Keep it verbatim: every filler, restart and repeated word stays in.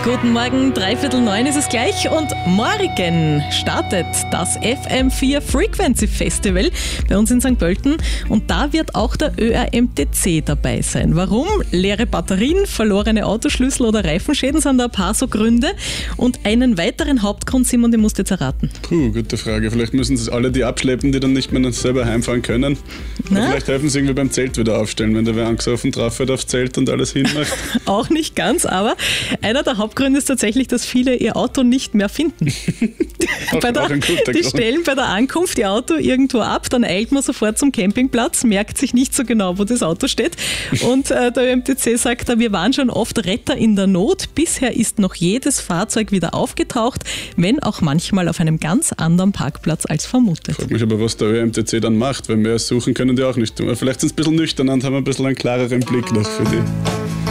Guten Morgen, dreiviertel neun ist es gleich und morgen startet das F M vier Frequency Festival bei uns in Sankt Pölten und da wird auch der Ö R M T C dabei sein. Warum? Leere Batterien, verlorene Autoschlüssel oder Reifenschäden sind da ein paar so Gründe und einen weiteren Hauptgrund, Simon, den musst du jetzt erraten. Puh, gute Frage. Vielleicht müssen es alle die abschleppen, die dann nicht mehr selber heimfahren können. Oder vielleicht helfen sie irgendwie beim Zelt wieder aufstellen, wenn der wer angesoffen drauf wird aufs Zelt und alles hinmacht. Auch nicht ganz, aber einer der Hauptgründe ist tatsächlich, dass viele ihr Auto nicht mehr finden. auch, bei der, auch ein guter die Grund. stellen bei der Ankunft ihr Auto irgendwo ab, dann eilt man sofort zum Campingplatz, merkt sich nicht so genau, wo das Auto steht. Und äh, der Ö R M T C sagt, wir waren schon oft Retter in der Not. Bisher ist noch jedes Fahrzeug wieder aufgetaucht, wenn auch manchmal auf einem ganz anderen Parkplatz als vermutet. Ich frage mich aber, was der Ö R M T C dann macht, weil mehr suchen können die auch nicht tun. Vielleicht sind sie ein bisschen nüchtern und haben ein bisschen einen klareren Blick noch für die.